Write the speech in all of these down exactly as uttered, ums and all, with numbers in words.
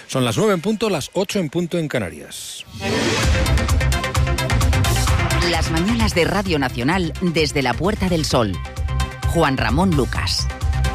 Son las nueve en punto, las ocho en punto en Canarias. Las mañanas de Radio Nacional desde la Puerta del Sol. Juan Ramón Lucas.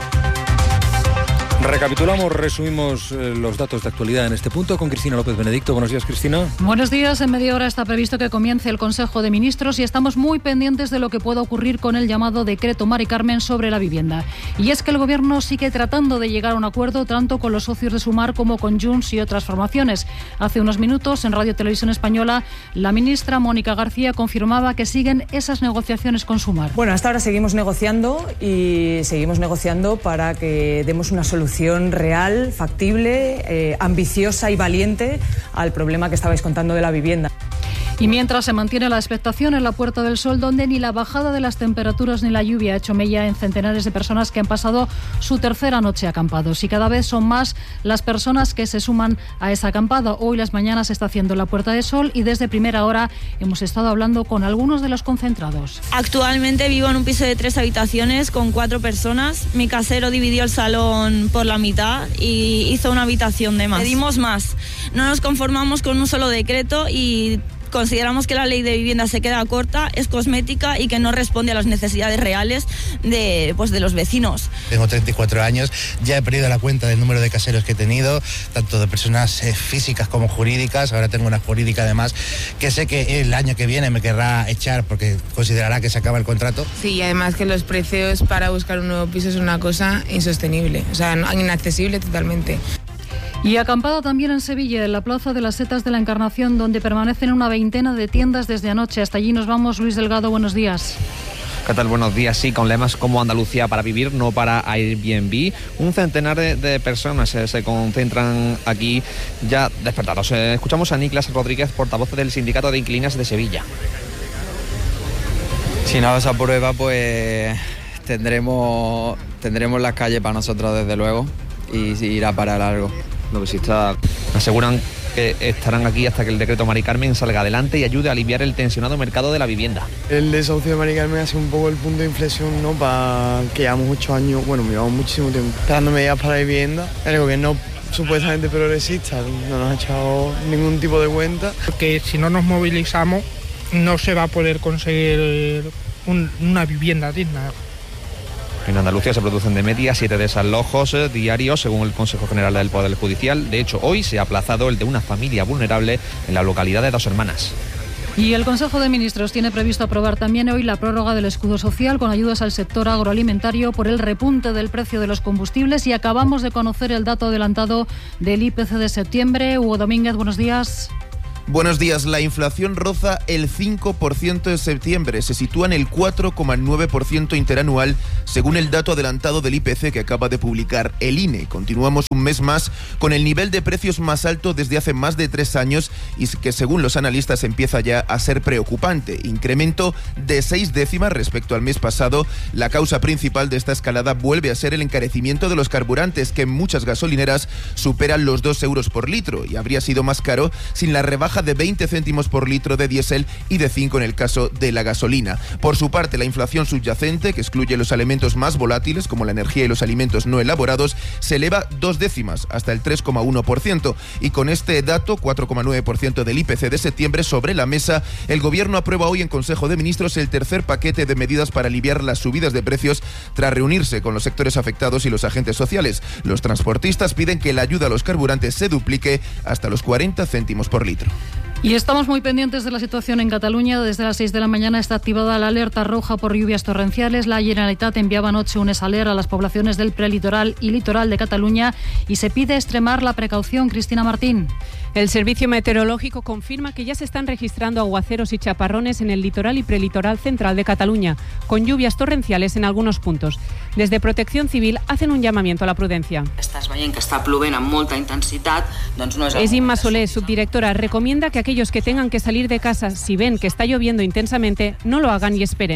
Recapitulamos, resumimos eh, los datos de actualidad en este punto con Cristina López Benedicto. Buenos días, Cristina. Buenos días. En media hora está previsto que comience el Consejo de Ministros y estamos muy pendientes de lo que pueda ocurrir con el llamado decreto Mari Carmen sobre la vivienda. Y es que el Gobierno sigue tratando de llegar a un acuerdo tanto con los socios de Sumar como con Junts y otras formaciones. Hace unos minutos, en Radio Televisión Española, la ministra Mónica García confirmaba que siguen esas negociaciones con Sumar. Bueno, hasta ahora seguimos negociando y seguimos negociando para que demos una solución real, factible, eh, ambiciosa y valiente al problema que estabais contando de la vivienda. Y mientras se mantiene la expectación en la Puerta del Sol, donde ni la bajada de las temperaturas ni la lluvia ha hecho mella en centenares de personas que han pasado su tercera noche acampados. Y cada vez son más las personas que se suman a esa acampada. Hoy las mañanas se está haciendo la Puerta del Sol y desde primera hora hemos estado hablando con algunos de los concentrados. Actualmente vivo en un piso de tres habitaciones con cuatro personas. Mi casero dividió el salón por la mitad y hizo una habitación de más. Pedimos más. No nos conformamos con un solo decreto y consideramos que la ley de vivienda se queda corta, es cosmética y que no responde a las necesidades reales de, pues, de los vecinos. Tengo treinta y cuatro años, ya he perdido la cuenta del número de caseros que he tenido, tanto de personas eh, físicas como jurídicas. Ahora tengo una jurídica además, que sé que el año que viene me querrá echar porque considerará que se acaba el contrato. Sí, y además que los precios para buscar un nuevo piso es una cosa insostenible, o sea, inaccesible totalmente. Y acampada también en Sevilla, en la Plaza de las Setas de la Encarnación, donde permanecen una veintena de tiendas desde anoche. Hasta allí nos vamos. Luis Delgado, buenos días. ¿Qué tal? Buenos días. Sí, con lemas como Andalucía para vivir, no para Airbnb. Un centenar de, de personas eh, se concentran aquí ya despertados. Eh, escuchamos a Niklas Rodríguez, portavoz del Sindicato de Inquilinas de Sevilla. Si no se aprueba, pues tendremos, tendremos las calles para nosotros, desde luego, y irá para largo. Lo que sí está, aseguran que estarán aquí hasta que el decreto Mari Carmen salga adelante y ayude a aliviar el tensionado mercado de la vivienda. El desahucio de Mari Carmen ha sido un poco el punto de inflexión, ¿no? Para que llevamos ocho años, bueno, llevamos muchísimo tiempo esperando medidas para la vivienda. El gobierno supuestamente progresista no nos ha echado ningún tipo de cuenta. Porque si no nos movilizamos no se va a poder conseguir un, una vivienda digna. En Andalucía se producen de media siete desalojos eh, diarios, según el Consejo General del Poder Judicial. De hecho, hoy se ha aplazado el de una familia vulnerable en la localidad de Dos Hermanas. Y el Consejo de Ministros tiene previsto aprobar también hoy la prórroga del escudo social con ayudas al sector agroalimentario por el repunte del precio de los combustibles. Y acabamos de conocer el dato adelantado del I P C de septiembre. Hugo Domínguez, buenos días. Buenos días. La inflación roza el cinco por ciento en septiembre. Se sitúa en el cuatro coma nueve por ciento interanual, según el dato adelantado del I P C que acaba de publicar el I N E. Continuamos un mes más con el nivel de precios más alto desde hace más de tres años y que, según los analistas, empieza ya a ser preocupante. Incremento de seis décimas respecto al mes pasado. La causa principal de esta escalada vuelve a ser el encarecimiento de los carburantes, que en muchas gasolineras superan los dos euros por litro, y habría sido más caro sin la rebaja de veinte céntimos por litro de diésel y de cinco en el caso de la gasolina. Por su parte, la inflación subyacente, que excluye los elementos más volátiles como la energía y los alimentos no elaborados, se eleva dos décimas hasta el tres coma uno por ciento, y con este dato, cuatro coma nueve por ciento del I P C de septiembre sobre la mesa, el Gobierno aprueba hoy en Consejo de Ministros el tercer paquete de medidas para aliviar las subidas de precios tras reunirse con los sectores afectados y los agentes sociales. Los transportistas piden que la ayuda a los carburantes se duplique hasta los cuarenta céntimos por litro. Y estamos muy pendientes de la situación en Cataluña. Desde las seis de la mañana está activada la alerta roja por lluvias torrenciales. La Generalitat enviaba anoche un esaler a las poblaciones del prelitoral y litoral de Cataluña y se pide extremar la precaución. Cristina Martín. El Servicio Meteorológico confirma que ya se están registrando aguaceros y chaparrones en el litoral y prelitoral central de Cataluña, con lluvias torrenciales en algunos puntos. Desde Protección Civil hacen un llamamiento a la prudencia. Estàs veient que està plovent amb molta intensitat, doncs no és... Es Imma Solé, subdirectora, recomienda que aquellos que tengan que salir de casa si ven que está lloviendo intensamente no lo hagan y esperen.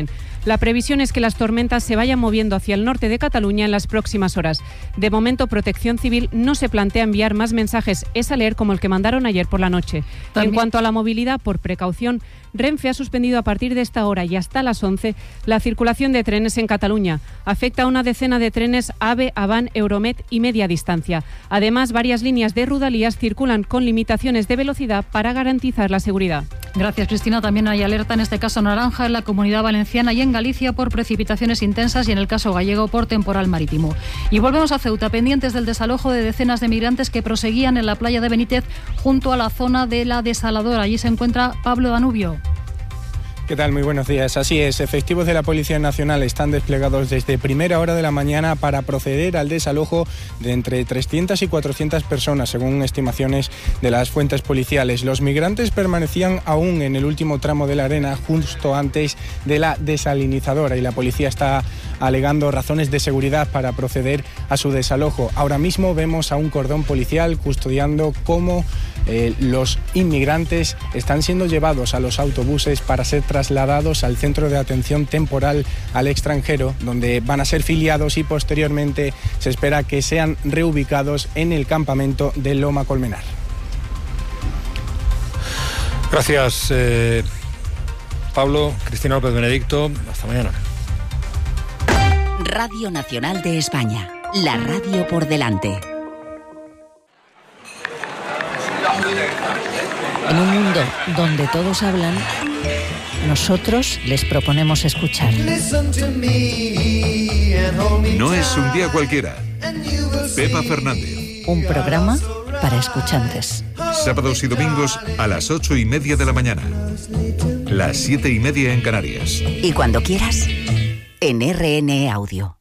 La previsión es que las tormentas se vayan moviendo hacia el norte de Cataluña en las próximas horas. De momento, Protección Civil no se plantea enviar más mensajes S A L E R como el que mandaron ayer por la noche. También. En cuanto a la movilidad, por precaución, Renfe ha suspendido a partir de esta hora y hasta las once la circulación de trenes en Cataluña. Afecta a una decena de trenes AVE, Avant, Euromed y media distancia. Además, varias líneas de Rodalies circulan con limitaciones de velocidad para garantizar la seguridad. Gracias, Cristina. También hay alerta, en este caso naranja, en la Comunidad Valenciana y en Galicia por precipitaciones intensas y en el caso gallego por temporal marítimo. Y volvemos a Ceuta, pendientes del desalojo de decenas de migrantes que proseguían en la playa de Benítez junto a la zona de la desaladora. Allí se encuentra Pablo Danubio. ¿Qué tal? Muy buenos días. Así es, efectivos de la Policía Nacional están desplegados desde primera hora de la mañana para proceder al desalojo de entre trescientas y cuatrocientas personas, según estimaciones de las fuentes policiales. Los migrantes permanecían aún en el último tramo de la arena, justo antes de la desalinizadora, y la policía está alegando razones de seguridad para proceder a su desalojo. Ahora mismo vemos a un cordón policial custodiando cómo eh, los inmigrantes están siendo llevados a los autobuses para ser trasladados al centro de atención temporal al extranjero, donde van a ser filiados y posteriormente se espera que sean reubicados en el campamento de Loma Colmenar. Gracias, eh, Pablo. Cristina López Benedicto. Hasta mañana. Radio Nacional de España. La radio por delante. En un mundo donde todos hablan, nosotros les proponemos escuchar. No es un día cualquiera. Pepa Fernández. Un programa para escuchantes. Sábados y domingos a las ocho y media de la mañana. Las siete y media en Canarias. Y cuando quieras, en R N E Audio.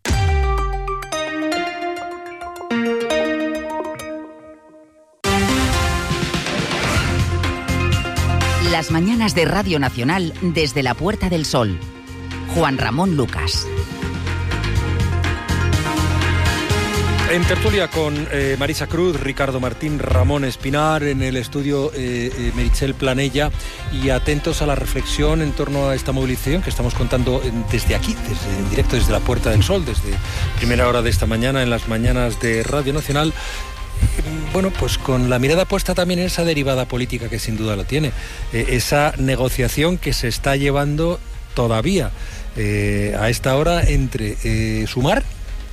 Las mañanas de Radio Nacional desde la Puerta del Sol. Juan Ramón Lucas. En tertulia con eh, Marisa Cruz, Ricardo Martín, Ramón Espinar, en el estudio eh, eh, Meritxell Planella, y atentos a la reflexión en torno a esta movilización que estamos contando desde aquí, desde, en directo desde la Puerta del Sol, desde primera hora de esta mañana en las mañanas de Radio Nacional. Bueno, pues con la mirada puesta también en esa derivada política que sin duda lo tiene, eh, esa negociación que se está llevando todavía eh, a esta hora entre eh, Sumar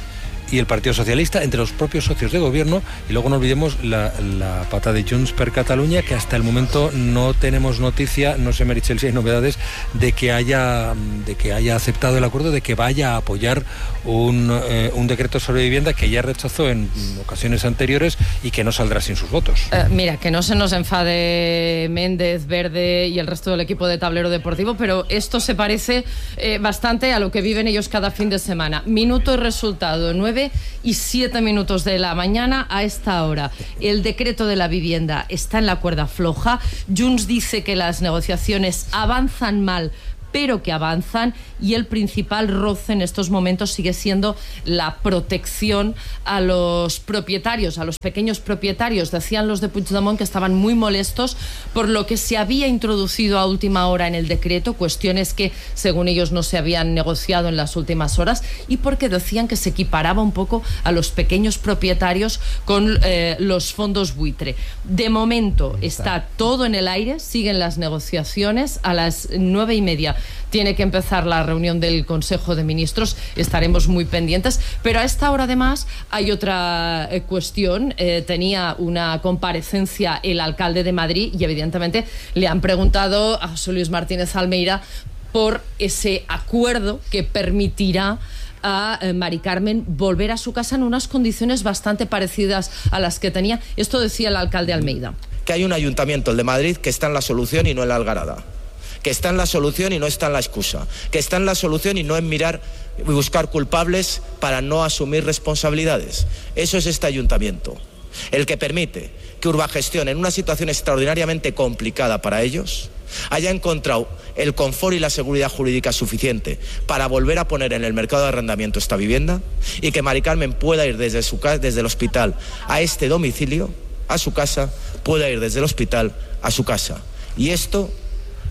y el Partido Socialista, entre los propios socios de gobierno, y luego no olvidemos la, la pata de Junts per Catalunya, que hasta el momento no tenemos noticia, no sé, Meritxell, si hay novedades de que haya de que haya aceptado el acuerdo, de que vaya a apoyar un, eh, un decreto sobre vivienda que ya rechazó en ocasiones anteriores y que no saldrá sin sus votos. Eh, mira, que no se nos enfade Méndez, Verde y el resto del equipo de Tablero Deportivo, pero esto se parece eh, bastante a lo que viven ellos cada fin de semana. Minuto y resultado, nueve y siete minutos de la mañana a esta hora. El decreto de la vivienda está en la cuerda floja. Junts dice que las negociaciones avanzan mal, pero que avanzan, y el principal roce en estos momentos sigue siendo la protección a los propietarios, a los pequeños propietarios. Decían los de Puigdemont que estaban muy molestos por lo que se había introducido a última hora en el decreto, cuestiones que según ellos no se habían negociado en las últimas horas, y porque decían que se equiparaba un poco a los pequeños propietarios con eh, los fondos buitre. De momento está todo en el aire, siguen las negociaciones. A las nueve y media tiene que empezar la reunión del Consejo de Ministros, estaremos muy pendientes, pero a esta hora además hay otra eh, cuestión. Eh, tenía una comparecencia el alcalde de Madrid y evidentemente le han preguntado a José Luis Martínez Almeida por ese acuerdo que permitirá a eh, Mari Carmen volver a su casa en unas condiciones bastante parecidas a las que tenía. Esto decía el alcalde Almeida. Que hay un ayuntamiento, el de Madrid, que está en la solución y no en la algarada. Que está en la solución y no está en la excusa, que está en la solución y no en mirar y buscar culpables para no asumir responsabilidades. Eso es este ayuntamiento, el que permite que Urbagestión, en una situación extraordinariamente complicada para ellos, haya encontrado el confort y la seguridad jurídica suficiente para volver a poner en el mercado de arrendamiento esta vivienda, y que Mari Carmen pueda ir desde, su, desde el hospital a este domicilio, a su casa, pueda ir desde el hospital a su casa. Y esto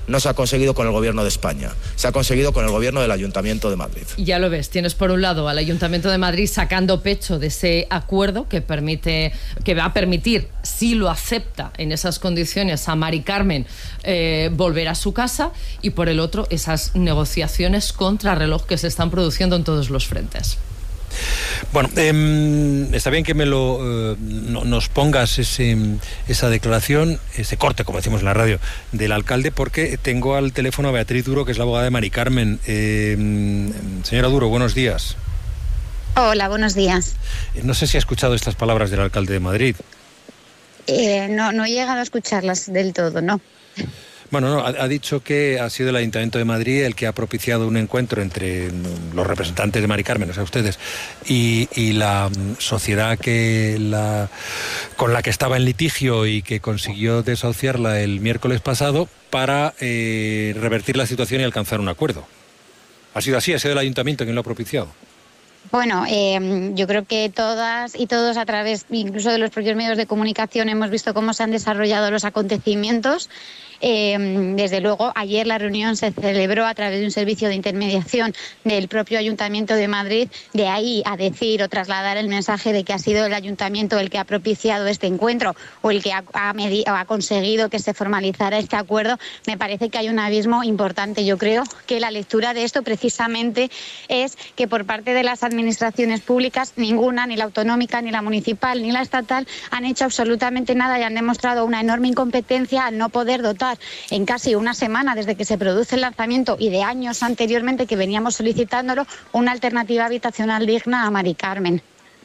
no se ha conseguido con el Gobierno de España, se ha conseguido con el Gobierno del Ayuntamiento de Madrid. Ya lo ves, tienes por un lado al Ayuntamiento de Madrid sacando pecho de ese acuerdo que permite, que va a permitir, si lo acepta en esas condiciones, a Mari Carmen eh, volver a su casa, y por el otro esas negociaciones contrarreloj que se están produciendo en todos los frentes. Bueno, eh, está bien que me lo eh, no, nos pongas ese, esa declaración, ese corte, como decimos en la radio, del alcalde, porque tengo al teléfono a Beatriz Duro, que es la abogada de Mari Carmen. Eh, señora Duro, buenos días. Hola, buenos días. No sé si ha escuchado estas palabras del alcalde de Madrid. Eh, no, no he llegado a escucharlas del todo, ¿no? Bueno, no, ha, ha dicho que ha sido el Ayuntamiento de Madrid el que ha propiciado un encuentro entre los representantes de Mari Carmen, o sea, ustedes, y, y la sociedad que la, con la que estaba en litigio y que consiguió desahuciarla el miércoles pasado para eh, revertir la situación y alcanzar un acuerdo. ¿Ha sido así? ¿Ha sido el Ayuntamiento quien lo ha propiciado? Bueno, eh, yo creo que todas y todos, a través incluso de los propios medios de comunicación, hemos visto cómo se han desarrollado los acontecimientos. Eh, desde luego, ayer la reunión se celebró a través de un servicio de intermediación del propio Ayuntamiento de Madrid. De ahí a decir o trasladar el mensaje de que ha sido el Ayuntamiento el que ha propiciado este encuentro o el que ha, ha, o ha conseguido que se formalizara este acuerdo, me parece que hay un abismo importante. Yo creo que la lectura de esto precisamente es que por parte de las administraciones públicas, ninguna, ni la autonómica, ni la municipal, ni la estatal, han hecho absolutamente nada y han demostrado una enorme incompetencia al no poder dotar en casi una semana desde que se produce el lanzamiento y de años anteriormente que veníamos solicitándolo, una alternativa habitacional digna a Mari Carmen.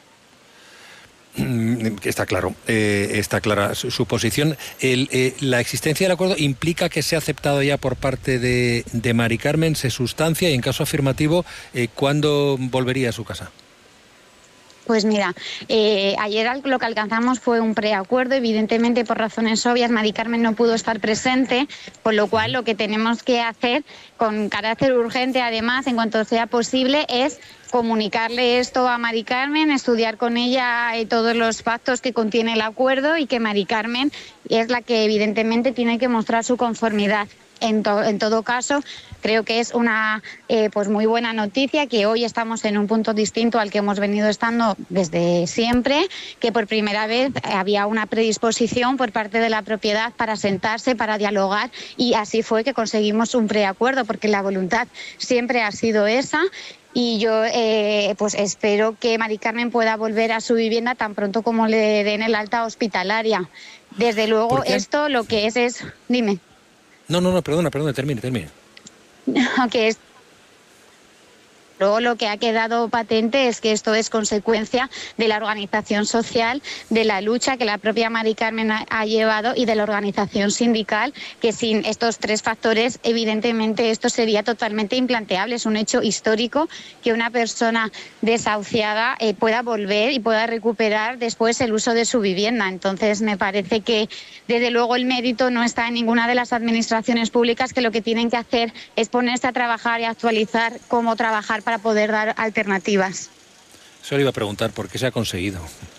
Está claro, eh, está clara su, su posición. El, eh, la existencia del acuerdo implica que se ha aceptado ya por parte de, de Mari Carmen, se sustancia, y en caso afirmativo, eh, ¿cuándo volvería a su casa? Pues mira, eh, ayer lo que alcanzamos fue un preacuerdo. Evidentemente, por razones obvias, Mari Carmen no pudo estar presente, con lo cual lo que tenemos que hacer con carácter urgente, además, en cuanto sea posible, es comunicarle esto a Mari Carmen, estudiar con ella eh, todos los pactos que contiene el acuerdo, y que Mari Carmen es la que evidentemente tiene que mostrar su conformidad. En, to en todo caso, creo que es una eh, pues muy buena noticia que hoy estamos en un punto distinto al que hemos venido estando desde siempre, que por primera vez había una predisposición por parte de la propiedad para sentarse, para dialogar, y así fue que conseguimos un preacuerdo, porque la voluntad siempre ha sido esa. Y yo eh, pues espero que Mari Carmen pueda volver a su vivienda tan pronto como le den el alta hospitalaria. Desde luego, esto lo que es es... Dime. No, no, no, perdona, perdona, termine, termine. Aunque es... Luego lo que ha quedado patente es que esto es consecuencia de la organización social, de la lucha que la propia Mari Carmen ha, ha llevado, y de la organización sindical, que sin estos tres factores, evidentemente, esto sería totalmente implanteable. Es un hecho histórico que una persona desahuciada eh, pueda volver y pueda recuperar después el uso de su vivienda. Entonces, me parece que, desde luego, el mérito no está en ninguna de las administraciones públicas, que lo que tienen que hacer es ponerse a trabajar y actualizar cómo trabajar para poder dar alternativas. Eso le iba a preguntar, ¿por qué se ha conseguido?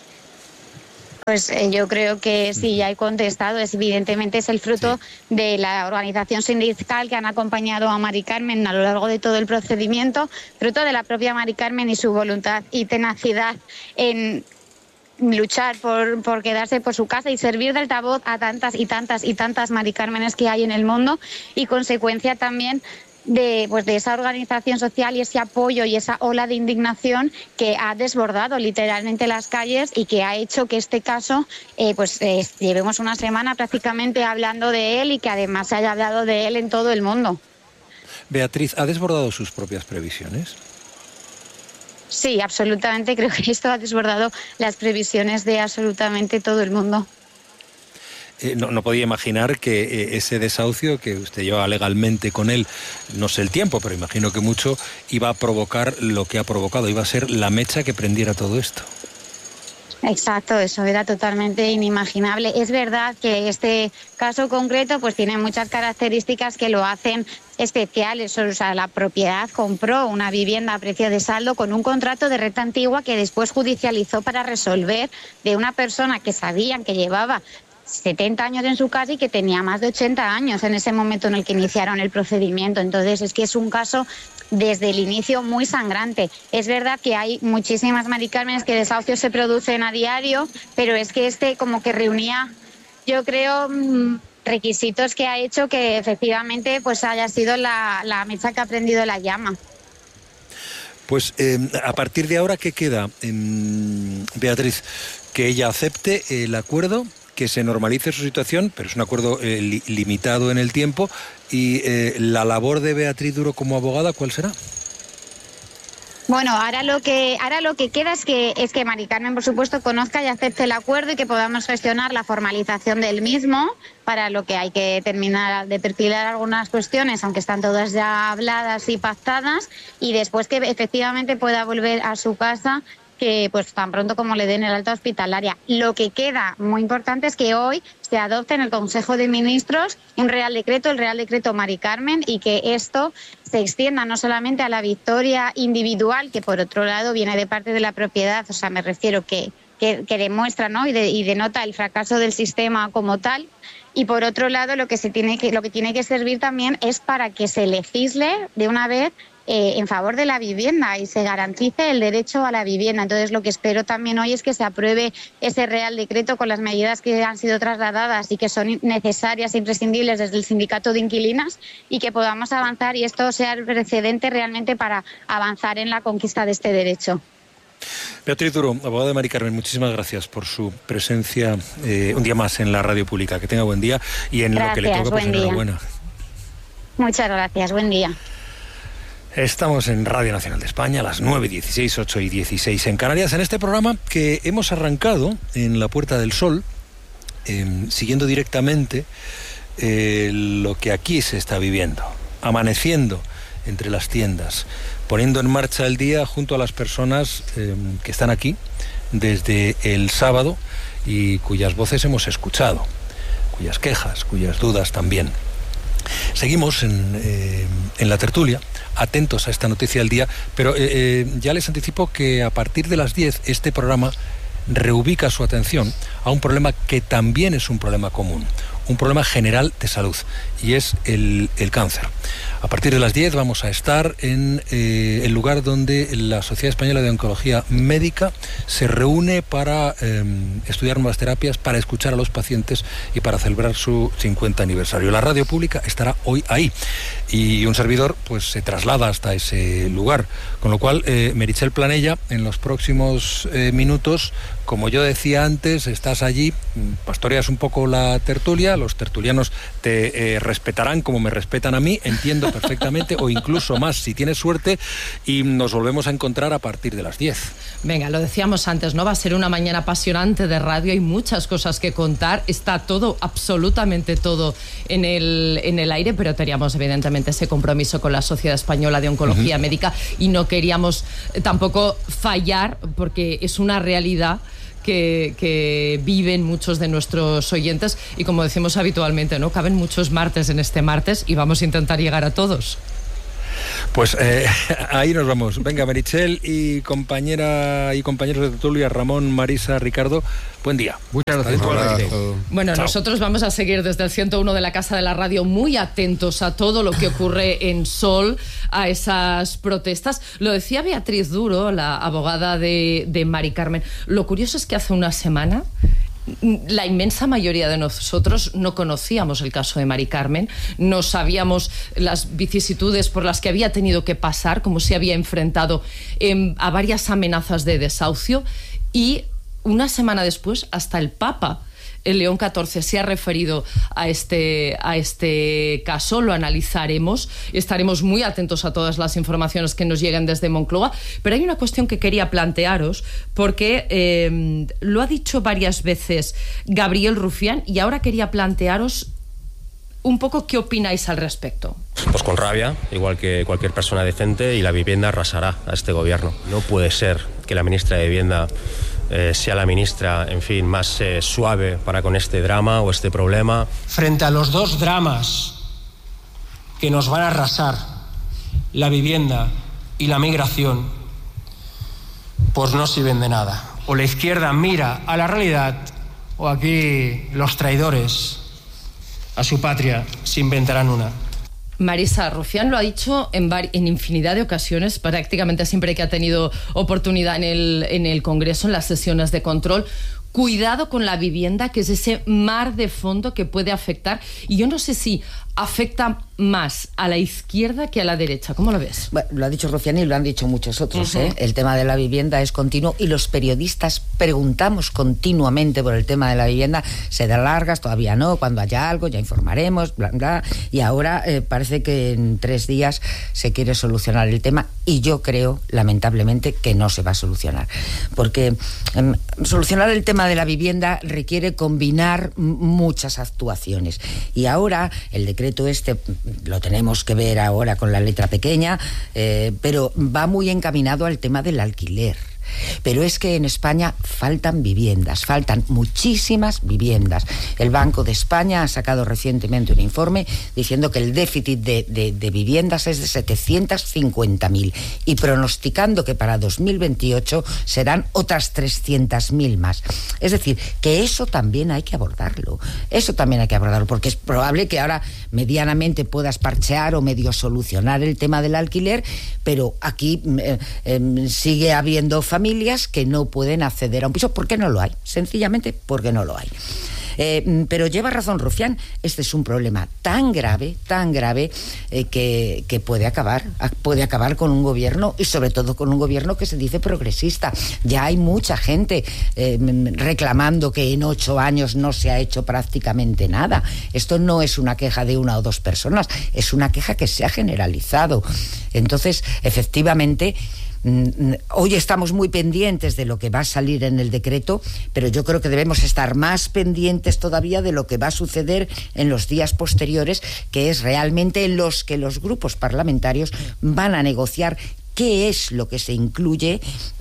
Pues eh, yo creo que sí, ya he contestado. Es, evidentemente es el fruto sí. de la organización sindical que han acompañado a Mari Carmen a lo largo de todo el procedimiento, fruto de la propia Mari Carmen y su voluntad y tenacidad en luchar por, por quedarse por su casa y servir de altavoz a tantas y tantas y tantas Mari Cármenes que hay en el mundo, y consecuencia también de, pues de esa organización social y ese apoyo y esa ola de indignación que ha desbordado literalmente las calles, y que ha hecho que este caso eh, pues eh, llevemos una semana prácticamente hablando de él, y que además se haya hablado de él en todo el mundo. Beatriz, ¿ha desbordado sus propias previsiones? Sí, absolutamente. Creo que esto ha desbordado las previsiones de absolutamente todo el mundo. Eh, no, no podía imaginar que eh, ese desahucio que usted lleva legalmente con él, no sé el tiempo, pero imagino que mucho, iba a provocar lo que ha provocado, iba a ser la mecha que prendiera todo esto. Exacto, eso era totalmente inimaginable. Es verdad que este caso concreto pues tiene muchas características que lo hacen especiales. O sea, la propiedad compró una vivienda a precio de saldo con un contrato de renta antigua que después judicializó para resolver, de una persona que sabían que llevaba setenta años en su casa y que tenía más de ochenta años en ese momento en el que iniciaron el procedimiento. Entonces es que es un caso desde el inicio muy sangrante. Es verdad que hay muchísimas Mari Carmenes que desahucios se producen a diario, pero es que este como que reunía, yo creo, requisitos que ha hecho que efectivamente pues haya sido la, la mecha que ha prendido la llama. Pues eh, a partir de ahora, ¿qué queda, eh, Beatriz? Que ella acepte el acuerdo, que se normalice su situación, pero es un acuerdo eh, li limitado en el tiempo. Y eh, la labor de Beatriz Duro como abogada, ¿cuál será? Bueno, ahora lo que ahora lo que queda es que es que Mari Carmen, por supuesto, conozca y acepte el acuerdo y que podamos gestionar la formalización del mismo, para lo que hay que terminar de perfilar algunas cuestiones, aunque están todas ya habladas y pactadas, y después que efectivamente pueda volver a su casa, que pues tan pronto como le den el alta hospitalaria. Lo que queda muy importante es que hoy se adopte en el Consejo de Ministros un Real Decreto, el Real Decreto Mari Carmen, y que esto se extienda no solamente a la victoria individual, que por otro lado viene de parte de la propiedad, o sea, me refiero que, que, que demuestra, ¿no? y, de, y denota el fracaso del sistema como tal, y por otro lado lo que, se tiene que, lo que tiene que servir también es para que se legisle de una vez Eh, en favor de la vivienda y se garantice el derecho a la vivienda. Entonces lo que espero también hoy es que se apruebe ese Real Decreto con las medidas que han sido trasladadas y que son necesarias e imprescindibles desde el Sindicato de Inquilinas, y que podamos avanzar y esto sea el precedente realmente para avanzar en la conquista de este derecho. Beatriz Duro, abogada de Mari Carmen, muchísimas gracias por su presencia eh, un día más en la radio pública. Que tenga buen día y en gracias, lo que le toca, pues enhorabuena. Muchas gracias, buen día. Estamos en Radio Nacional de España a las nueve y dieciséis, ocho y dieciséis en Canarias, en este programa que hemos arrancado en la Puerta del Sol, eh, siguiendo directamente eh, lo que aquí se está viviendo, amaneciendo entre las tiendas, poniendo en marcha el día junto a las personas eh, que están aquí desde el sábado y cuyas voces hemos escuchado, cuyas quejas, cuyas dudas también. Seguimos en, eh, en la tertulia, atentos a esta noticia del día, pero eh, eh, ya les anticipo que a partir de las diez este programa reubica su atención a un problema que también es un problema común, un problema general de salud, y es el, el cáncer. A partir de las diez vamos a estar en eh, el lugar donde la Sociedad Española de Oncología Médica se reúne para eh, estudiar nuevas terapias, para escuchar a los pacientes y para celebrar su cincuenta aniversario. La radio pública estará hoy ahí y un servidor pues se traslada hasta ese lugar, con lo cual eh, Meritxell Planella en los próximos eh, minutos, como yo decía antes, estás allí, pastoreas un poco la tertulia, los tertulianos te eh, respetarán como me respetan a mí, entiendo perfectamente, o incluso más si tienes suerte, y nos volvemos a encontrar a partir de las diez. Venga, lo decíamos antes, ¿no? Va a ser una mañana apasionante de radio, hay muchas cosas que contar, está todo, absolutamente todo en el, en el aire, pero teníamos evidentemente ese compromiso con la Sociedad Española de Oncología uh-huh. Médica y no queríamos tampoco fallar, porque es una realidad Que, que viven muchos de nuestros oyentes y, como decimos habitualmente, ¿no? Caben muchos martes en este martes y vamos a intentar llegar a todos. Pues eh, ahí nos vamos. Venga, Meritxell y compañera y compañeros de tertulia, Ramón, Marisa, Ricardo, buen día. Muchas gracias. Bueno, Chao. Nosotros vamos a seguir desde el ciento uno de la Casa de la Radio muy atentos a todo lo que ocurre en Sol, a esas protestas. Lo decía Beatriz Duro, la abogada de, de Mari Carmen. Lo curioso es que hace una semana la inmensa mayoría de nosotros no conocíamos el caso de Mari Carmen, no sabíamos las vicisitudes por las que había tenido que pasar, cómo se había enfrentado eh, a varias amenazas de desahucio, y una semana después hasta el Papa, el León catorce, se ha referido a este, a este caso. Lo analizaremos, estaremos muy atentos a todas las informaciones que nos lleguen desde Moncloa, pero hay una cuestión que quería plantearos, porque eh, lo ha dicho varias veces Gabriel Rufián, y ahora quería plantearos un poco qué opináis al respecto. Pues con rabia, igual que cualquier persona decente, y la vivienda arrasará a este gobierno. No puede ser que la ministra de Vivienda Eh, sea la ministra, en fin, más eh, suave para con este drama o este problema. Frente a los dos dramas que nos van a arrasar, la vivienda y la migración, pues no sirven de nada. O la izquierda mira a la realidad o aquí los traidores a su patria se inventarán una. Marisa, Rufián lo ha dicho en, en infinidad de ocasiones, prácticamente siempre que ha tenido oportunidad en el, en el Congreso, en las sesiones de control. Cuidado con la vivienda, que es ese mar de fondo que puede afectar. Y yo no sé si afecta más a la izquierda que a la derecha. ¿Cómo lo ves? Bueno, lo ha dicho Rufián y lo han dicho muchos otros. Uh-huh. ¿eh? El tema de la vivienda es continuo y los periodistas preguntamos continuamente por el tema de la vivienda. Se da largas, todavía no, cuando haya algo ya informaremos, bla, bla. Y ahora eh, parece que en tres días se quiere solucionar el tema y yo creo, lamentablemente, que no se va a solucionar. Porque eh, solucionar el tema de la vivienda requiere combinar m- muchas actuaciones. Y ahora el decreto este lo tenemos que ver ahora con la letra pequeña, eh, pero va muy encaminado al tema del alquiler. Pero es que en España faltan viviendas, faltan muchísimas viviendas. El Banco de España ha sacado recientemente un informe diciendo que el déficit de, de, de viviendas es de setecientas cincuenta mil y pronosticando que para dos mil veintiocho serán otras trescientas mil más. Es decir, que eso también hay que abordarlo. Eso también hay que abordarlo, porque es probable que ahora medianamente puedas parchear o medio solucionar el tema del alquiler, pero aquí eh, eh, sigue habiendo familias que no pueden acceder a un piso porque no lo hay, sencillamente porque no lo hay. Eh, pero lleva razón Rufián, este es un problema tan grave, tan grave eh, que, que puede acabar, puede acabar con un gobierno y sobre todo con un gobierno que se dice progresista. Ya hay mucha gente eh, reclamando que en ocho años no se ha hecho prácticamente nada. Esto no es una queja de una o dos personas, es una queja que se ha generalizado. Entonces, efectivamente, hoy estamos muy pendientes de lo que va a salir en el decreto, pero yo creo que debemos estar más pendientes todavía de lo que va a suceder en los días posteriores, que es realmente en los que los grupos parlamentarios van a negociar qué es lo que se incluye,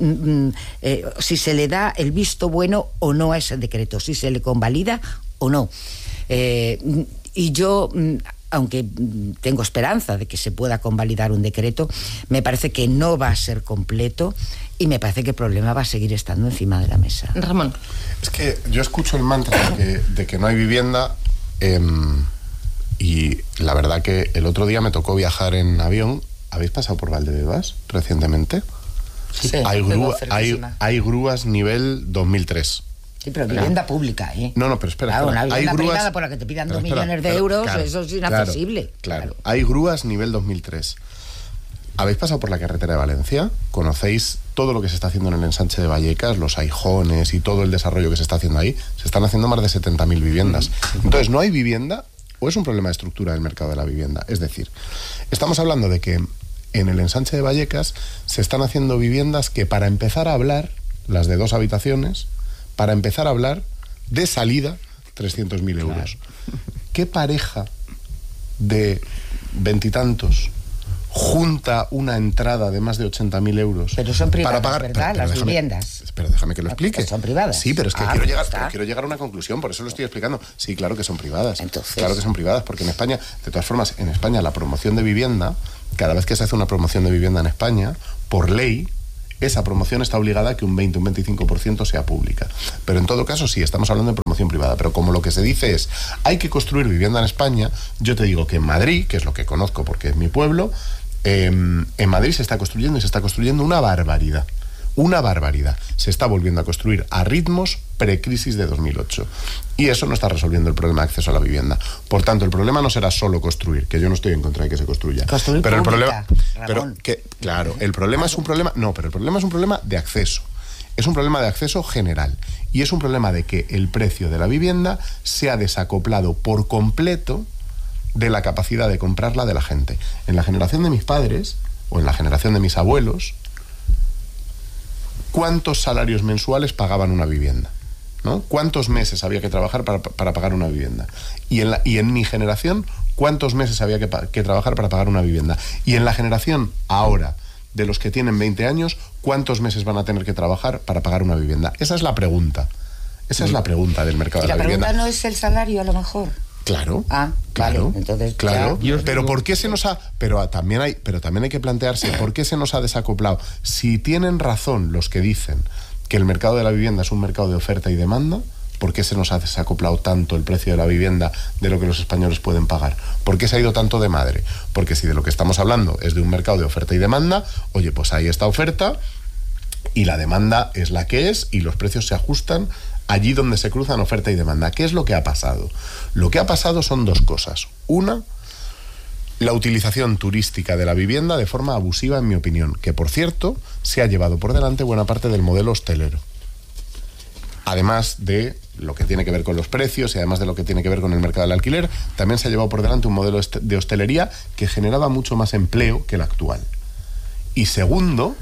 eh, si se le da el visto bueno o no a ese decreto, si se le convalida o no. Eh, y yo... aunque tengo esperanza de que se pueda convalidar un decreto, me parece que no va a ser completo y me parece que el problema va a seguir estando encima de la mesa. Ramón. Es que yo escucho el mantra de que, de que no hay vivienda eh, y la verdad que el otro día me tocó viajar en avión. ¿Habéis pasado por Valdebebas recientemente? Sí, hay, grúa, hay, hay grúas nivel dos mil tres. Sí, pero vivienda claro. pública, ¿eh? No, no, pero espera. Claro, espera. una vivienda hay grúas privada por la que te pidan pero dos espera, millones de pero, euros, claro, eso es inaccesible. Claro, claro, hay grúas nivel dos mil tres. ¿Habéis pasado por la carretera de Valencia? ¿Conocéis todo lo que se está haciendo en el ensanche de Vallecas, los aijones y todo el desarrollo que se está haciendo ahí? Se están haciendo más de setenta mil viviendas. Entonces, ¿no hay vivienda o es un problema de estructura del mercado de la vivienda? Es decir, estamos hablando de que en el ensanche de Vallecas se están haciendo viviendas que, para empezar a hablar, las de dos habitaciones, para empezar a hablar, de salida, trescientos mil euros. Claro. ¿Qué pareja de veintitantos junta una entrada de más de ochenta mil euros? Pero son privadas, para pagar, ¿verdad? Pero, pero las déjame, viviendas. Pero déjame que lo explique. Son privadas. Sí, pero es que ah, quiero, llegar, pero quiero llegar a una conclusión, por eso lo estoy explicando. Sí, claro que son privadas. Entonces... Claro que son privadas, porque en España, de todas formas, en España la promoción de vivienda, cada vez que se hace una promoción de vivienda en España, por ley, esa promoción está obligada a que un veinte, un veinticinco por ciento sea pública. Pero en todo caso, sí, estamos hablando de promoción privada. Pero como lo que se dice es, hay que construir vivienda en España, yo te digo que en Madrid, que es lo que conozco porque es mi pueblo, eh, en Madrid se está construyendo y se está construyendo una barbaridad. Una barbaridad. Se está volviendo a construir a ritmos precrisis de dos mil ocho. Y eso no está resolviendo el problema de acceso a la vivienda. Por tanto, el problema no será solo construir, que yo no estoy en contra de que se construya. Construir pero pública, el problema, pero que, claro, el problema es un problema, no, pero el problema es un problema de acceso. Es un problema de acceso general. Y es un problema de que el precio de la vivienda se ha desacoplado por completo de la capacidad de comprarla de la gente. En la generación de mis padres, o en la generación de mis abuelos, ¿cuántos salarios mensuales pagaban una vivienda? ¿No? ¿Cuántos meses había que trabajar para, para pagar una vivienda? Y en, la, y en mi generación, ¿cuántos meses había que, que trabajar para pagar una vivienda? Y en la generación ahora, de los que tienen veinte años, ¿cuántos meses van a tener que trabajar para pagar una vivienda? Esa es la pregunta. Esa es la pregunta del mercado de la, la vivienda. ¿La pregunta no es el salario, a lo mejor? Claro, ah, claro, vale, entonces claro. Ya. Pero ¿por qué se nos ha, pero también hay, pero también hay que plantearse por qué se nos ha desacoplado? Si tienen razón los que dicen que el mercado de la vivienda es un mercado de oferta y demanda, ¿Por qué se nos ha desacoplado tanto el precio de la vivienda de lo que los españoles pueden pagar? ¿Por qué se ha ido tanto de madre? Porque si de lo que estamos hablando es de un mercado de oferta y demanda, oye, pues hay esta oferta y la demanda es la que es y los precios se ajustan allí donde se cruzan oferta y demanda. ¿Qué es lo que ha pasado? Lo que ha pasado son dos cosas. Una, la utilización turística de la vivienda de forma abusiva, en mi opinión, que por cierto se ha llevado por delante buena parte del modelo hostelero. Además de lo que tiene que ver con los precios y además de lo que tiene que ver con el mercado del alquiler, también se ha llevado por delante un modelo de hostelería que generaba mucho más empleo que el actual. Y segundo,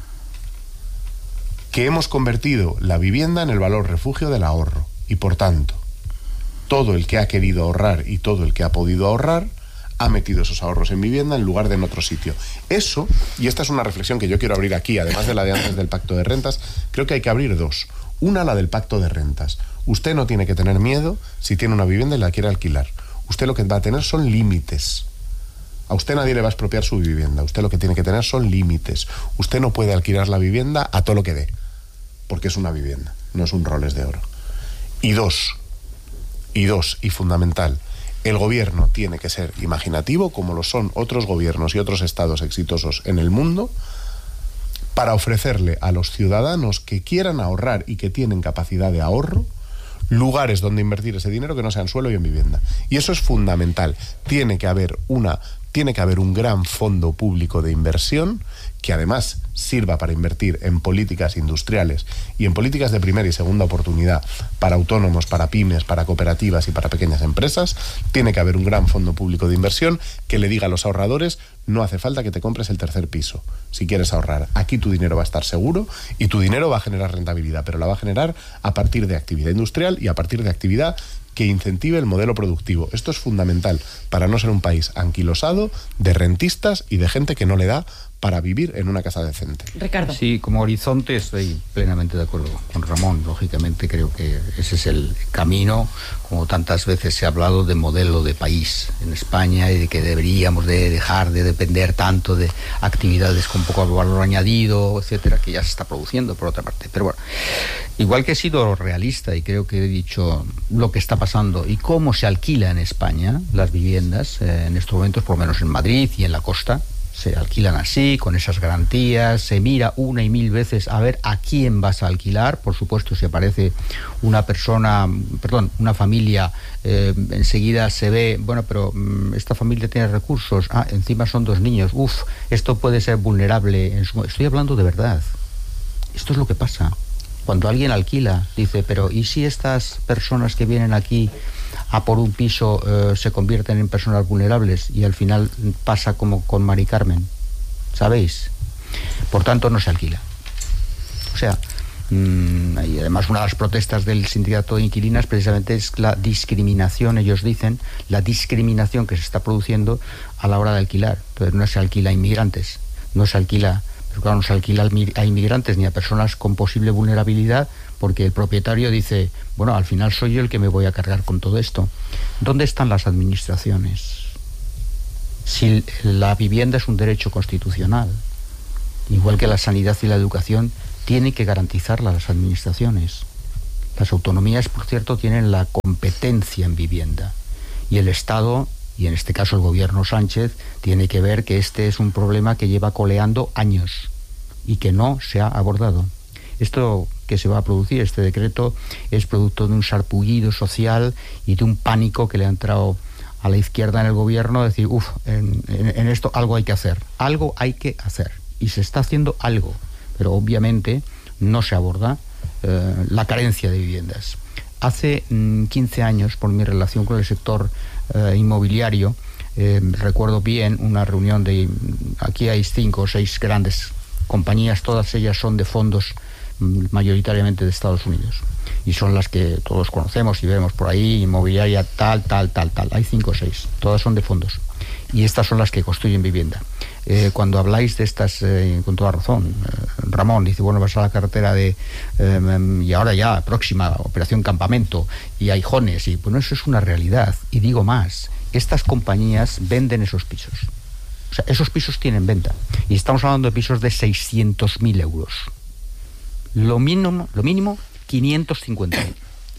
que hemos convertido la vivienda en el valor refugio del ahorro. Y por tanto, todo el que ha querido ahorrar y todo el que ha podido ahorrar ha metido esos ahorros en vivienda en lugar de en otro sitio. Eso, y esta es una reflexión que yo quiero abrir aquí, además de la de antes del pacto de rentas, creo que hay que abrir dos. Una, la del pacto de rentas. Usted no tiene que tener miedo si tiene una vivienda y la quiere alquilar. Usted lo que va a tener son límites. A usted nadie le va a expropiar su vivienda. Usted lo que tiene que tener son límites. Usted no puede alquilar la vivienda a todo lo que dé, porque es una vivienda, no es un Rolex de oro. Y dos, y dos, y fundamental, el gobierno tiene que ser imaginativo, como lo son otros gobiernos y otros estados exitosos en el mundo, para ofrecerle a los ciudadanos que quieran ahorrar y que tienen capacidad de ahorro, lugares donde invertir ese dinero que no sean suelo y en vivienda. Y eso es fundamental. Tiene que haber una, tiene que haber un gran fondo público de inversión que además sirva para invertir en políticas industriales y en políticas de primera y segunda oportunidad para autónomos, para pymes, para cooperativas y para pequeñas empresas. Tiene que haber un gran fondo público de inversión que le diga a los ahorradores: no hace falta que te compres el tercer piso si quieres ahorrar. Aquí tu dinero va a estar seguro y tu dinero va a generar rentabilidad, pero la va a generar a partir de actividad industrial y a partir de actividad que incentive el modelo productivo. Esto es fundamental para no ser un país anquilosado de rentistas y de gente que no le da para vivir en una casa decente. Ricardo. Sí, como horizonte estoy plenamente de acuerdo con Ramón. Lógicamente creo que ese es el camino, como tantas veces se ha hablado de modelo de país en España y de que deberíamos de dejar de depender tanto de actividades con poco valor añadido, etcétera, que ya se está produciendo por otra parte. Pero bueno, igual que he sido realista y creo que he dicho lo que está pasando y cómo se alquila en España las viviendas eh, en estos momentos, por lo menos en Madrid y en la costa, se alquilan así, con esas garantías, se mira una y mil veces a ver a quién vas a alquilar. Por supuesto, si aparece una persona, perdón, una familia, eh, enseguida se ve, bueno, pero mm, esta familia tiene recursos, ah, encima son dos niños, uff, esto puede ser vulnerable. En su... Estoy hablando de verdad. Esto es lo que pasa. Cuando alguien alquila, dice, pero ¿y si estas personas que vienen aquí a por un piso eh, se convierten en personas vulnerables? Y al final pasa como con Mari Carmen, ¿sabéis? Por tanto, no se alquila. O sea, mmm, y además una de las protestas del sindicato de inquilinas precisamente es la discriminación, ellos dicen, la discriminación que se está produciendo a la hora de alquilar. Entonces no se alquila a inmigrantes, no se alquila, pero claro, no se alquila a inmigrantes ni a personas con posible vulnerabilidad, porque el propietario dice, bueno, al final soy yo el que me voy a cargar con todo esto. ¿Dónde están las administraciones? Si la vivienda es un derecho constitucional, igual que la sanidad y la educación, tienen que garantizarla las administraciones. Las autonomías, por cierto, tienen la competencia en vivienda. Y el Estado, y en este caso el gobierno Sánchez, tiene que ver que este es un problema que lleva coleando años y que no se ha abordado. Esto que se va a producir, este decreto, es producto de un sarpullido social y de un pánico que le ha entrado a la izquierda en el gobierno, decir, uff, en, en, en esto algo hay que hacer, algo hay que hacer. Y se está haciendo algo, pero obviamente no se aborda eh, la carencia de viviendas. Hace mmm, quince años, por mi relación con el sector eh, inmobiliario, eh, recuerdo bien una reunión de, aquí hay cinco o seis grandes compañías, todas ellas son de fondos mayoritariamente de Estados Unidos y son las que todos conocemos y vemos por ahí, inmobiliaria tal, tal, tal, tal, hay cinco o seis, todas son de fondos y estas son las que construyen vivienda. Eh, cuando habláis de estas, eh, con toda razón, eh, Ramón dice, bueno, vas a la carretera de eh, y ahora ya, próxima, Operación Campamento y Aijones, y bueno, eso es una realidad. Y digo más, estas compañías venden esos pisos, o sea, esos pisos tienen venta y estamos hablando de pisos de seiscientos mil euros. Lo mínimo, lo mínimo quinientos cincuenta mil.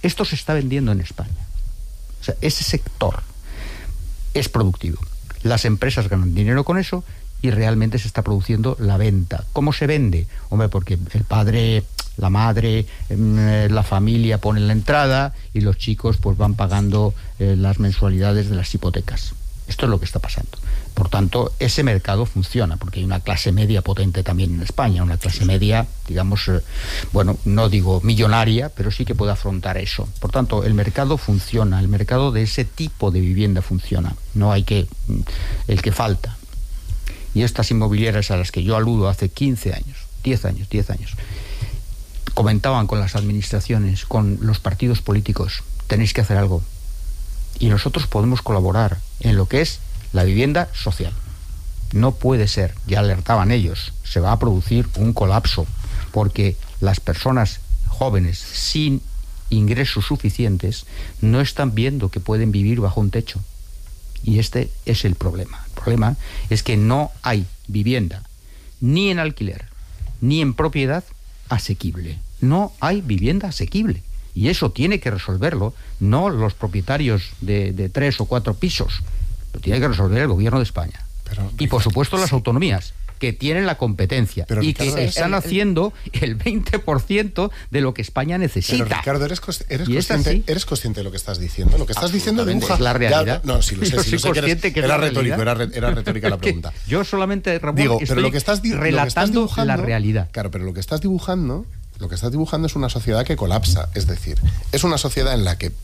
Esto se está vendiendo en España. O sea, ese sector es productivo. Las empresas ganan dinero con eso y realmente se está produciendo la venta. ¿Cómo se vende? Hombre, porque el padre, la madre, la familia ponen la entrada y los chicos pues van pagando eh, las mensualidades de las hipotecas. Esto es lo que está pasando. Por tanto, ese mercado funciona, porque hay una clase media potente también en España, una clase media, digamos, eh, bueno, no digo millonaria, pero sí que puede afrontar eso. Por tanto, el mercado funciona, el mercado de ese tipo de vivienda funciona. No hay que, el que falta. Y estas inmobiliarias a las que yo aludo hace quince años, diez años, diez años, comentaban con las administraciones, con los partidos políticos, tenéis que hacer algo. Y nosotros podemos colaborar en lo que es la vivienda social. No puede ser, ya alertaban ellos, se va a producir un colapso, porque las personas jóvenes sin ingresos suficientes no están viendo que pueden vivir bajo un techo. Y este es el problema. El problema es que no hay vivienda, ni en alquiler, ni en propiedad asequible. No hay vivienda asequible. Y eso tiene que resolverlo, no los propietarios de, de tres o cuatro pisos, lo tiene que resolver el gobierno de España. Pero, y por supuesto las sí. autonomías, que tienen la competencia pero, y Ricardo, que están el, el, haciendo el veinte por ciento de lo que España necesita. Pero Ricardo, ¿eres, eres, consciente, ¿eres consciente de lo que estás diciendo? Lo que estás diciendo dibuja... Es la realidad. Ya, no, sí lo sé, sí lo sé que eres, que era retórico, era, era retórica la pregunta. Yo solamente, Ramón, Digo, estoy pero lo que estás, relatando lo que estás dibujando, la realidad. Claro, pero lo que estás dibujando... Lo que estás dibujando es una sociedad que colapsa, es decir, es una sociedad en la que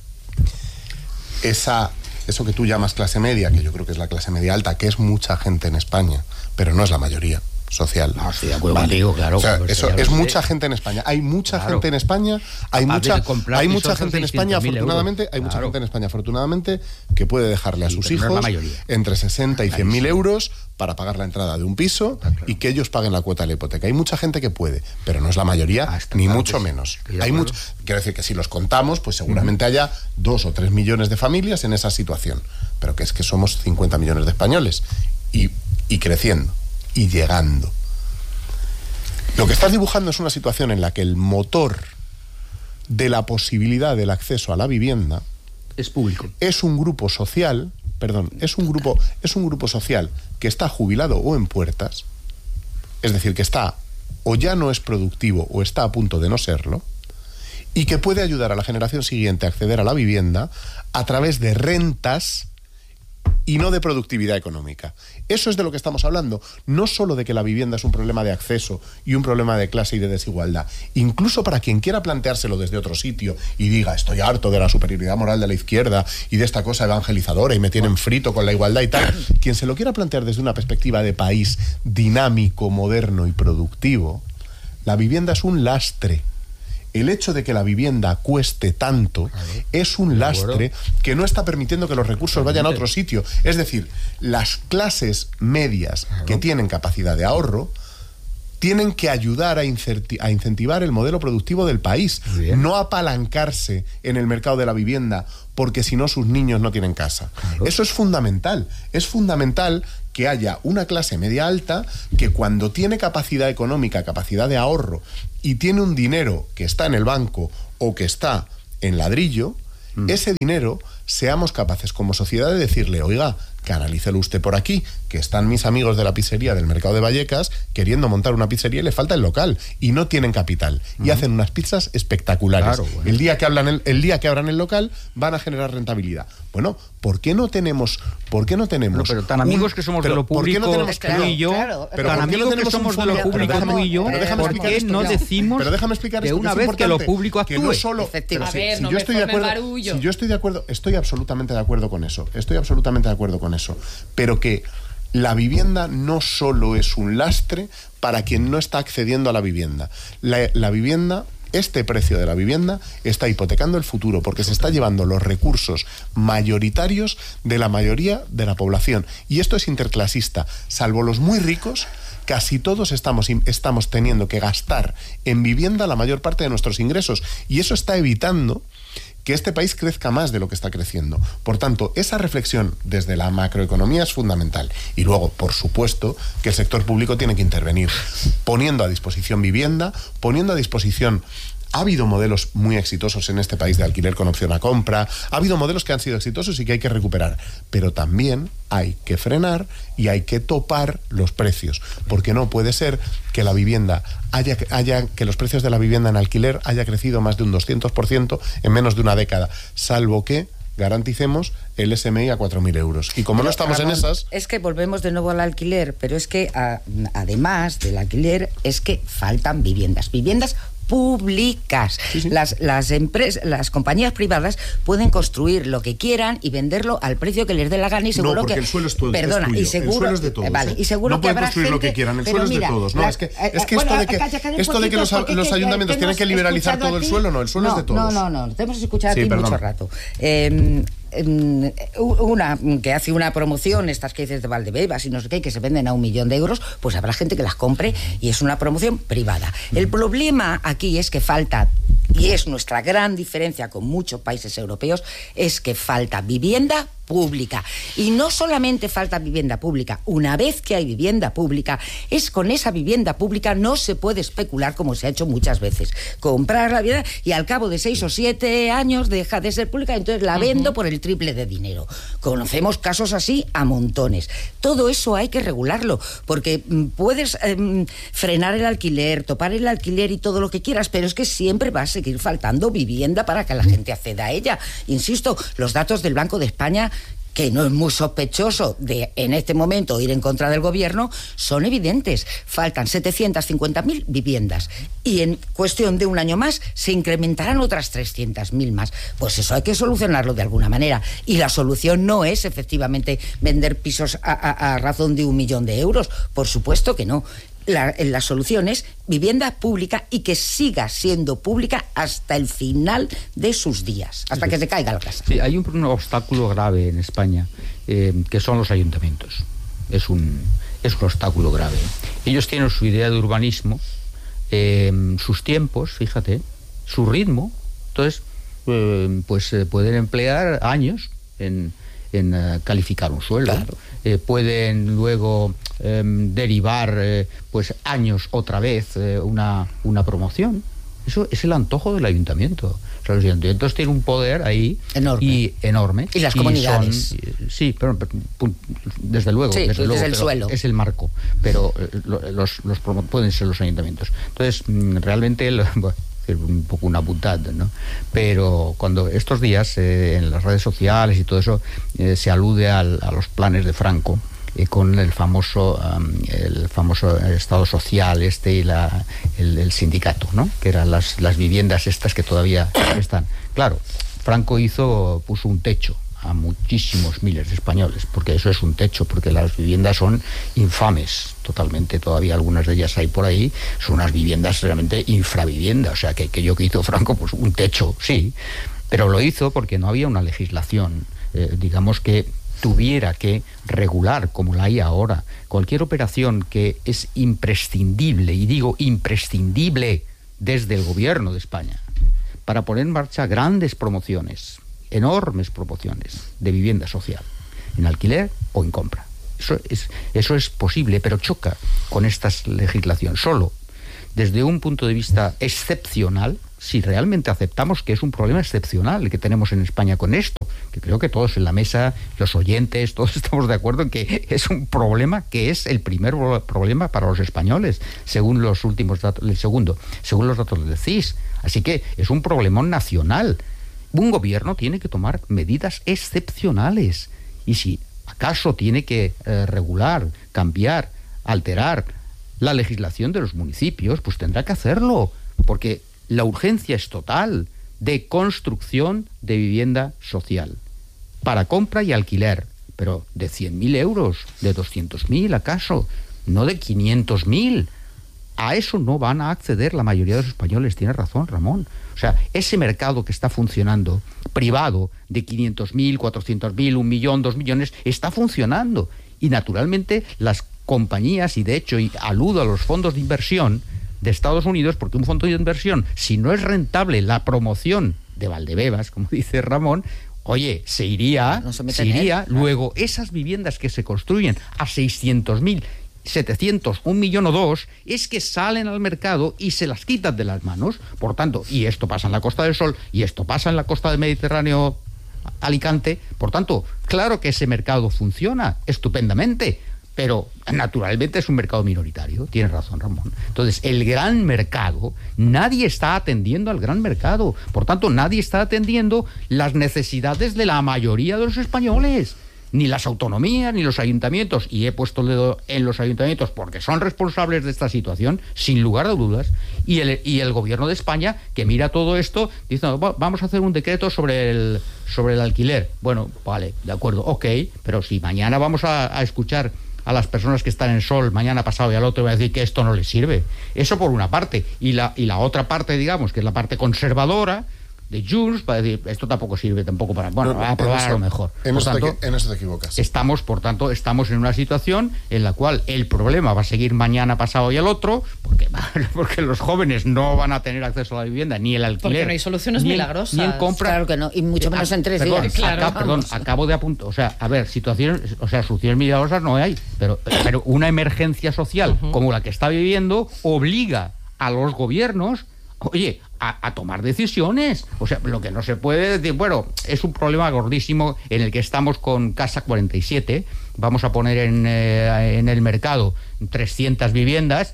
esa, eso que tú llamas clase media, que yo creo que es la clase media alta, que es mucha gente en España, pero no es la mayoría social. No, estoy de acuerdo vale. contigo, claro. O sea, eso es mucha gente en España. Hay mucha claro. gente en España, hay mucha, hay mucha gente en España, afortunadamente, euros. hay mucha claro. gente en España, afortunadamente, que puede dejarle a sus sí, hijos no entre sesenta y cien mil euros para pagar la entrada de un piso claro. y que ellos paguen la cuota de la hipoteca. Hay mucha gente que puede, pero no es la mayoría, Hasta ni mucho menos. Hay mucho, quiero decir que si los contamos, pues seguramente uh-huh. haya dos o tres millones de familias en esa situación, pero que es que somos cincuenta millones de españoles y, y creciendo y llegando. Lo que estás dibujando es una situación en la que el motor de la posibilidad del acceso a la vivienda es público. Es un grupo social, perdón, es un grupo, es un grupo social que está jubilado o en puertas, es decir, que está o ya no es productivo o está a punto de no serlo, y que puede ayudar a la generación siguiente a acceder a la vivienda a través de rentas y no de productividad económica. Eso es de lo que estamos hablando. No solo de que la vivienda es un problema de acceso y un problema de clase y de desigualdad. Incluso para quien quiera planteárselo desde otro sitio y diga, estoy harto de la superioridad moral de la izquierda y de esta cosa evangelizadora y me tienen frito con la igualdad y tal. Quien se lo quiera plantear desde una perspectiva de país dinámico, moderno y productivo, la vivienda es un lastre. El hecho de que la vivienda cueste tanto es un lastre que no está permitiendo que los recursos vayan a otro sitio. Es decir, las clases medias que tienen capacidad de ahorro tienen que ayudar a, a incentivar el modelo productivo del país, no apalancarse en el mercado de la vivienda porque si no sus niños no tienen casa. Claro. Eso es fundamental. Es fundamental que haya una clase media alta que cuando tiene capacidad económica, capacidad de ahorro y tiene un dinero que está en el banco o que está en ladrillo, mm. ese dinero seamos capaces como sociedad de decirle, oiga, canalícelo usted por aquí, que están mis amigos de la pizzería del mercado de Vallecas queriendo montar una pizzería y le falta el local y no tienen capital y uh-huh. hacen unas pizzas espectaculares. Claro, bueno. El día que hablan el, el día que abran el local van a generar rentabilidad. Bueno, ¿por qué no tenemos por qué no tenemos pero, pero tan amigos un, que somos de lo público no tenemos, claro, tú y yo, claro, pero tan amigos no que somos de lo público tú y yo, ¿por qué no decimos pero déjame explicar que una vez que lo público actúe? Que no solo, pero a si, ver, si no yo estoy de acuerdo, barullo. si yo estoy de acuerdo, estoy absolutamente de acuerdo con eso. Estoy absolutamente de acuerdo con eso, pero que la vivienda no solo es un lastre para quien no está accediendo a la vivienda. La, la vivienda, este precio de la vivienda está hipotecando el futuro porque se está llevando los recursos mayoritarios de la mayoría de la población. Y esto es interclasista. Salvo los muy ricos, casi todos estamos, estamos teniendo que gastar en vivienda la mayor parte de nuestros ingresos. Y eso está evitando que este país crezca más de lo que está creciendo. Por tanto, esa reflexión desde la macroeconomía es fundamental. Y luego, por supuesto, que el sector público tiene que intervenir, poniendo a disposición vivienda, poniendo a disposición Ha habido modelos muy exitosos en este país de alquiler con opción a compra, ha habido modelos que han sido exitosos y que hay que recuperar, pero también hay que frenar y hay que topar los precios, porque no puede ser que la vivienda haya, haya que los precios de la vivienda en alquiler haya crecido más de un doscientos por ciento en menos de una década, salvo que garanticemos el S M I a cuatro mil euros. Y como pero, no estamos Ramón, en esas... Es que volvemos de nuevo al alquiler, pero es que a, además del alquiler es que faltan viviendas. Viviendas públicas. Sí, sí. Las, las empresas, las compañías privadas pueden construir lo que quieran y venderlo al precio que les dé la gana y seguro no, porque que el suelo es todo, perdona, es tuyo. y seguro, el suelo es de todos. Eh, vale, ¿eh? y seguro no que habrá construir gente, lo que quieran, el suelo es de mira, todos. No, la, es que, eh, es que bueno, esto de que, calla, calla esto de que los, los ayuntamientos que, tienen que liberalizar todo el suelo, no, el suelo no, es de todos. No, no, no, te hemos escuchado sí, a ti perdón. mucho rato. Eh, una que hace una promoción, estas que dices de Valdebebas y no sé qué, que se venden a un millón de euros, pues habrá gente que las compre y es una promoción privada. El problema aquí es que falta, y es nuestra gran diferencia con muchos países europeos, es que falta vivienda pública. Y no solamente falta vivienda pública, una vez que hay vivienda pública, es con esa vivienda pública no se puede especular como se ha hecho muchas veces. Comprar la vivienda y al cabo de seis o siete años deja de ser pública, entonces la vendo uh-huh. por el triple de dinero. Conocemos casos así a montones. Todo eso hay que regularlo, porque puedes eh, frenar el alquiler, topar el alquiler y todo lo que quieras, pero es que siempre va a seguir faltando vivienda para que la gente acceda a ella. Insisto, los datos del Banco de España, que no es muy sospechoso de en este momento ir en contra del gobierno, son evidentes. Faltan setecientas cincuenta mil viviendas y en cuestión de un año más se incrementarán otras trescientas mil más. Pues eso hay que solucionarlo de alguna manera. Y la solución no es efectivamente vender pisos a, a, a razón de un millón de euros. Por supuesto que no. La, la solución es vivienda pública y que siga siendo pública hasta el final de sus días, hasta sí. que se caiga la casa. Sí, hay un, un obstáculo grave en España, eh, que son los ayuntamientos. Es un, es un obstáculo grave. Ellos tienen su idea de urbanismo, eh, sus tiempos, fíjate, su ritmo. Entonces, eh, pues eh, pueden emplear años en, en uh, calificar un suelo. Claro. Eh, pueden luego eh, derivar eh, pues años otra vez eh, una, una promoción. Eso es el antojo del ayuntamiento. O sea, los ayuntamientos tienen un poder ahí enorme. Y enorme. Y las y comunidades. Son, sí, pero, pero desde luego, sí, desde luego el suelo. Es el marco, pero eh, los, los pueden ser los ayuntamientos. Entonces, realmente el, bueno, un poco una putada, ¿no? Pero cuando estos días eh, en las redes sociales y todo eso eh, se alude al, a los planes de Franco eh, con el famoso um, el famoso Estado social este y la, el, el sindicato, ¿no? Que eran las, las viviendas estas que todavía están. Claro, Franco hizo puso un techo a muchísimos miles de españoles, porque eso es un techo, porque las viviendas son infames totalmente, todavía algunas de ellas hay por ahí, son unas viviendas realmente infraviviendas, o sea, que, que yo que hizo Franco, pues un techo, sí, pero lo hizo porque no había una legislación, eh, digamos que tuviera que regular, como la hay ahora, cualquier operación que es imprescindible, y digo imprescindible desde el gobierno de España, para poner en marcha grandes promociones, enormes proporciones de vivienda social, en alquiler o en compra. Eso es, eso es posible, pero choca con esta legislación. Solo desde un punto de vista excepcional, si realmente aceptamos que es un problema excepcional el que tenemos en España con esto, que creo que todos en la mesa, los oyentes, todos estamos de acuerdo en que es un problema que es el primer problema para los españoles, según los últimos datos, el segundo, según los datos del C I S. Así que es un problemón nacional. Un gobierno tiene que tomar medidas excepcionales y si acaso tiene que eh, regular, cambiar, alterar la legislación de los municipios, pues tendrá que hacerlo, porque la urgencia es total de construcción de vivienda social para compra y alquiler, pero de cien mil euros, de doscientos mil acaso, no de quinientos mil. A eso no van a acceder la mayoría de los españoles, tiene razón Ramón. O sea, ese mercado que está funcionando, privado, de quinientos mil, cuatrocientos mil, un millón, dos millones, está funcionando. Y naturalmente las compañías, y de hecho y aludo a los fondos de inversión de Estados Unidos, porque un fondo de inversión, si no es rentable la promoción de Valdebebas, como dice Ramón, oye, se iría, no se, se iría, luego esas viviendas que se construyen a seiscientos mil, setecientos, un millón o dos, es que salen al mercado y se las quitan de las manos. Por tanto, y esto pasa en la Costa del Sol, y esto pasa en la costa del Mediterráneo, Alicante, por tanto, claro que ese mercado funciona estupendamente, pero naturalmente es un mercado minoritario. Tienes razón, Ramón. Entonces, el gran mercado, nadie está atendiendo al gran mercado. Por tanto, nadie está atendiendo las necesidades de la mayoría de los españoles. Ni las autonomías, ni los ayuntamientos. Y he puesto el dedo en los ayuntamientos porque son responsables de esta situación, sin lugar a dudas. Y el, y el gobierno de España, que mira todo esto, dice, no, vamos a hacer un decreto sobre el, sobre el alquiler. Bueno, vale, de acuerdo, ok, pero si mañana vamos a, a escuchar a las personas que están en Sol, mañana pasado y al otro, va a decir que esto no les sirve. Eso por una parte. Y la, y la otra parte, digamos, que es la parte conservadora de Junts, para decir, esto tampoco sirve tampoco para... Bueno, no, va a aprobar eso, a lo mejor. En por eso, tanto, te, en eso te equivocas. Estamos, por tanto, estamos en una situación en la cual el problema va a seguir mañana, pasado y al otro, porque, porque los jóvenes no van a tener acceso a la vivienda, ni el alquiler. Porque no hay soluciones ni milagrosas. Ni en compra. Claro que no, y mucho menos Ah, en tres perdón, días. Claro, acá, perdón, acabo de apuntar, o sea, a ver, situaciones, o sea, soluciones milagrosas no hay, pero, pero una emergencia social uh-huh. como la que está viviendo obliga a los gobiernos, oye, a, a tomar decisiones. O sea, lo que no se puede decir, bueno, es un problema gordísimo en el que estamos con Casa cuarenta y siete, vamos a poner en, eh, en el mercado trescientas viviendas,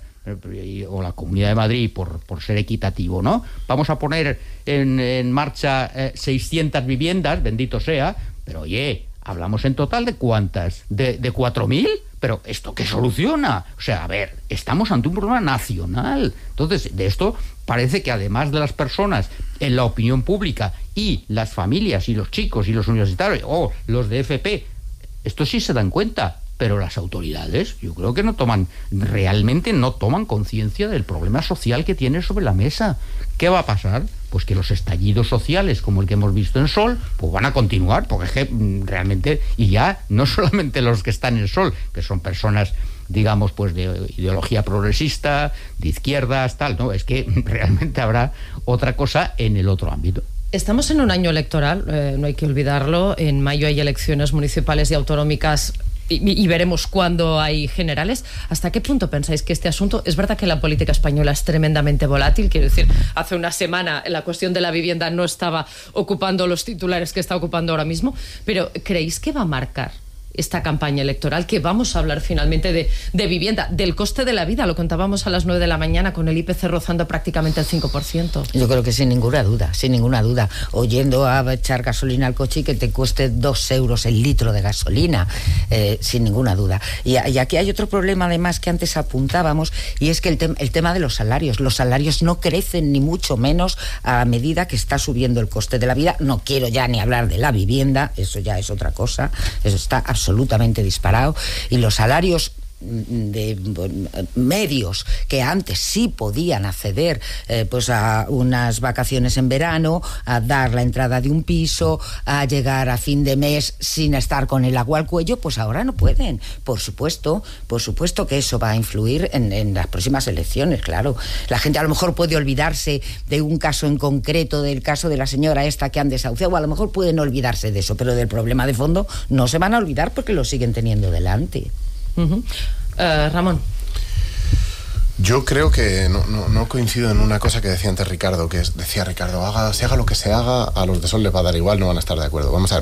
o la Comunidad de Madrid, por, por ser equitativo, ¿no? Vamos a poner en, en marcha eh, seiscientas viviendas, bendito sea, pero oye, hablamos en total de ¿cuántas? ¿De, de cuatro mil? Pero ¿esto qué soluciona? O sea, a ver, estamos ante un problema nacional. Entonces, de esto parece que además de las personas en la opinión pública y las familias y los chicos y los universitarios o los de F P, esto sí se dan cuenta. Pero las autoridades, yo creo que no toman, realmente no toman conciencia del problema social que tiene sobre la mesa. ¿Qué va a pasar? Pues que los estallidos sociales, como el que hemos visto en Sol, pues van a continuar, porque es que realmente, y ya, no solamente los que están en Sol, que son personas, digamos, pues de ideología progresista, de izquierdas, tal, no, es que realmente habrá otra cosa en el otro ámbito. Estamos en un año electoral, eh, no hay que olvidarlo. En mayo hay elecciones municipales y autonómicas. Y, y veremos cuándo hay generales. ¿Hasta qué punto pensáis que este asunto... Es verdad que la política española es tremendamente volátil, quiero decir, hace una semana la cuestión de la vivienda no estaba ocupando los titulares que está ocupando ahora mismo, pero ¿creéis que va a marcar esta campaña electoral, que vamos a hablar finalmente de, de vivienda, del coste de la vida? Lo contábamos a las nueve de la mañana con el I P C rozando prácticamente el cinco por ciento. Yo creo que sin ninguna duda, sin ninguna duda. Oyendo a echar gasolina al coche y que te cueste dos euros el litro de gasolina, eh, sin ninguna duda. Y, y aquí hay otro problema además que antes apuntábamos, y es que el, te el tema de los salarios. Los salarios no crecen ni mucho menos a medida que está subiendo el coste de la vida. No quiero ya ni hablar de la vivienda, eso ya es otra cosa, eso está absolutamente absolutamente disparado, y los salarios de medios que antes sí podían acceder eh, pues a unas vacaciones en verano, a dar la entrada de un piso, a llegar a fin de mes sin estar con el agua al cuello, pues ahora no pueden. Por supuesto, por supuesto que eso va a influir en, en las próximas elecciones, claro. La gente a lo mejor puede olvidarse de un caso en concreto, del caso de la señora esta que han desahuciado, o a lo mejor pueden olvidarse de eso, pero del problema de fondo no se van a olvidar porque lo siguen teniendo delante. Uh-huh. uh, Ramón. Yo creo que no, no, no coincido en una cosa que decía antes Ricardo, que es, decía Ricardo, haga, se haga lo que se haga, a los de Sol les va a dar igual, no van a estar de acuerdo. Vamos a ver,